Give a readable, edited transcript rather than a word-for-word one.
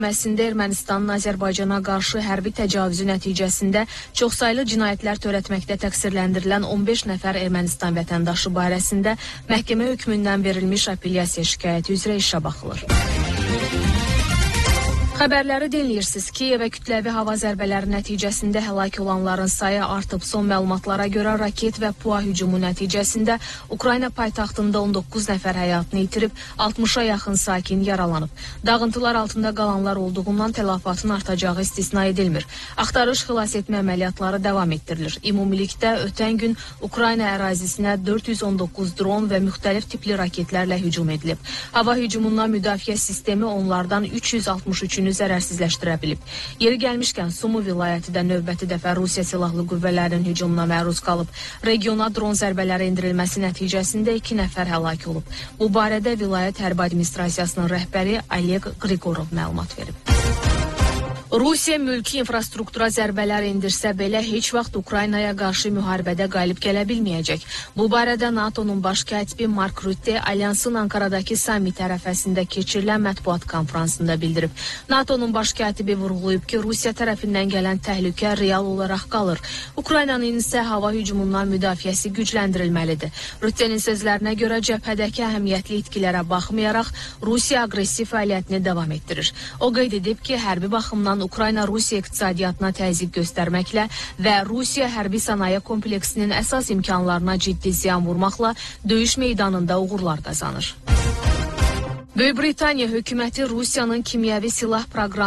Məhkəməsində Ermənistanın Azərbaycana qarşı hərbi təcavüzü nəticəsində çoxsaylı cinayətlər törətməkdə təqsirləndirilən 15 nəfər Ermənistan vətəndaşı barəsində məhkəmə hökmündən verilmiş apellyasiya şikayəti üzrə işə baxılır. Xəbərləri dinləyirsiniz. Kiyevə kütləvi hava zərbələri nəticəsində həlak olanların sayı artıb. Son məlumatlara görə raket və PUA hücumu nəticəsində Ukrayna paytaxtında 19 nəfər həyatını itirib, 60-a yaxın sakin yaralanıb. Dağıntılar altında qalanlar olduğundan tələfatın artacağı istisna edilmir. Axtarış xilas etmə əməliyyatları davam etdirilir. Ümumilikdə ötən gün Ukrayna ərazisinə 419 dron və müxtəlif tipli raketlərlə hücum edilib. Hava hücumundan müdafiə sistemi onlardan 363-ünü zərərsizləşdirə bilib. Yeri gəlmişkən Sumu vilayəti də növbəti dəfə Rusiya silahlı qüvvələrinin hücumuna məruz qalıb. Regiona dron zərbələri endirilməsi nəticəsində 2 nəfər həlak olub. Bu barədə vilayət hərbi administrasiyasının rəhbəri Oleg Grigorov məlumat verib. Rusiya mülki infrastruktura zərbələr endirsə belə heç vaxt Ukraynaya qarşı müharibədə qalib gələ bilməyəcək. Bu barədə NATO'nun baş katibi Mark Rutte Alyansın Ankaradakı sammit ərəfəsində keçirilən mətbuat konfransında bildirib. NATO'nun baş katibi vurğulayıb ki, Rusiya tərəfindən gələn təhlükə real olaraq qalır. Ukraynanın isə hava hücumundan müdafiəsi gücləndirilməlidir. Ruttenin sözlərinə görə cəbhədəki əhəmiyyətli itkilərə baxmayaraq Rusiya aqressiv fəaliyyətini davam etdirir. O qeyd edib ki, hərbi baxımdan Ukrayna Rusiya iqtisadiyyatına təzyiq göstərməklə və Rusiya hərbi sənaye kompleksinin əsas imkanlarına ciddi ziyan vurmaqla döyüş meydanında uğurlar qazanır. Böyük Britaniya hökuməti Rusiyanın kimyəvi silah proqramı